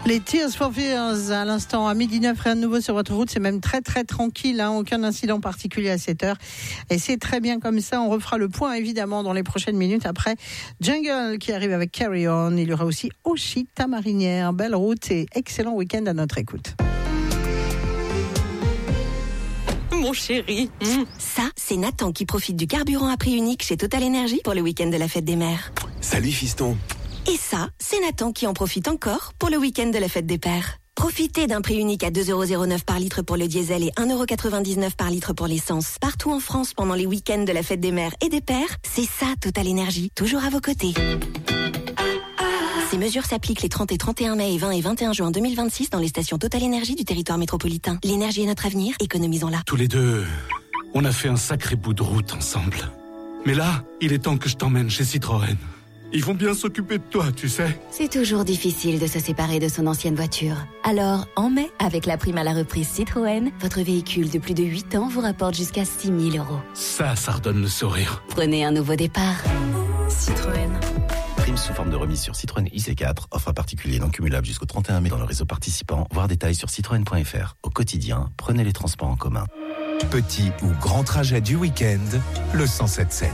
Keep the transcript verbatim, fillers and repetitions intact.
Les Tears for Fears à l'instant à midi neuf, rien de nouveau sur votre route, c'est même très très tranquille, hein, aucun incident particulier à cette heure et c'est très bien comme ça. On refera le point évidemment dans les prochaines minutes après Jungle qui arrive avec Carry On. Il y aura aussi Oshita Marinière. Belle route et excellent week-end à notre écoute. Mon chéri. Mmh. Ça, c'est Nathan qui profite du carburant à prix unique chez Total Energy pour le week-end de la fête des mères. Salut fiston. Et ça, c'est Nathan qui en profite encore pour le week-end de la fête des pères. Profitez d'un prix unique à deux euros zéro neuf par litre pour le diesel et un euro quatre-vingt-dix-neuf par litre pour l'essence. Partout en France pendant les week-ends de la fête des mères et des pères, c'est ça Total Energy, toujours à vos côtés. Ces mesures s'appliquent les trente et trente et un mai et vingt et vingt et un juin deux mille vingt-six dans les stations Total Energy du territoire métropolitain. L'énergie est notre avenir, économisons-la. Tous les deux, on a fait un sacré bout de route ensemble. Mais là, il est temps que je t'emmène chez Citroën. Ils vont bien s'occuper de toi, tu sais. C'est toujours difficile de se séparer de son ancienne voiture. Alors, en mai, avec la prime à la reprise Citroën, votre véhicule de plus de huit ans vous rapporte jusqu'à six mille euros. Ça, ça redonne le sourire. Prenez un nouveau départ. Citroën. Prime sous forme de remise sur Citroën I C quatre. Offre à particulier non cumulable jusqu'au trente et un mai dans le réseau participant. Voir détails sur citroën point f r. Au quotidien, prenez les transports en commun. Petit ou grand trajet du week-end, le cent sept sept.